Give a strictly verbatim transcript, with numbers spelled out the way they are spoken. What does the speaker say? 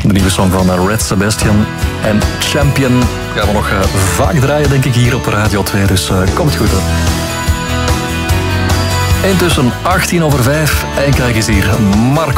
De nieuwe song van Red Sebastian en Champion gaan we nog uh, vaak draaien, denk ik, hier op Radio twee. Dus uh, komt goed, hoor. Intussen achttien over vijf en kijk eens hier. Marco